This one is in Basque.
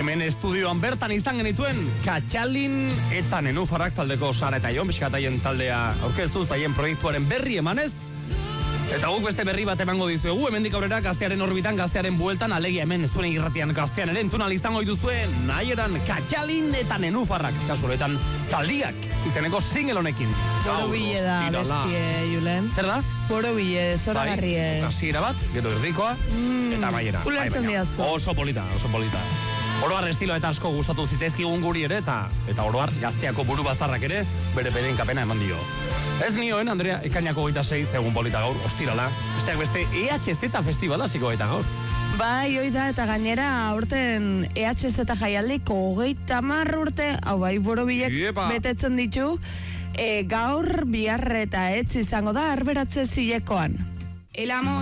Hemen estudioan bertan izan genituen Katxalin eta Nenufarrak taldeko Sara eta Jon Bizkataien taldea aurkeztuz haien proiektuaren berri emanez. Eta guk beste berri bat emango dizuegu, hemendik aurrera Gaztearen orbitan, Gaztearen bueltan, alegia hemen zuen irratian Gaztean ere entzun izango dituzuen nahieran Katxalin eta Nenufarrak, kasu horretan Zaldiak izeneko single honekin. Borobile da bestie, Julen. Zer da? Borobile, zoragarrie. Hasiera bat, gero erdikoa, eta amaiera. Ulertzen diazu. Oso polita. Oroar estilo eta asko gustatu zitzaizkigun guri ere, eta oroar Gazteako buru batzarrak ere bere kapena eman dio. Ez nioen, Andrea, ekainako 26 egun polita gaur, ostirala. Besteak beste EHZ festivala hasiko eta gaur. Bai, oida, eta gainera aurten EHZ jaialdiko 30 urte, hau bai, Borobilek betetzen ditu, gaur bihar eta etz izango da arberatze zilekoan. El amor